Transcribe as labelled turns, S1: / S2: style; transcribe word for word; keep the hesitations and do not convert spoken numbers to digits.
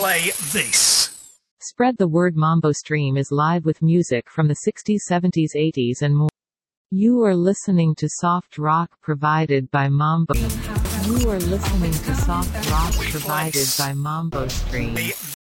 S1: play this.
S2: Spread the word. Mambo Stream is live with music from the sixties, seventies, eighties and more. You are listening to soft rock provided by Mambo. You are listening to soft rock provided by Mambo Stream.